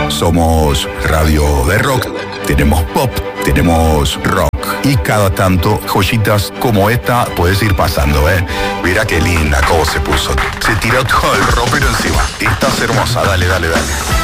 Somos radio de rock, tenemos pop, tenemos rock. Y cada tanto joyitas como esta puedes ir pasando, ¿eh? Mira qué linda cómo se puso. Se tiró todo el ropero encima. Estás hermosa, dale, dale, dale.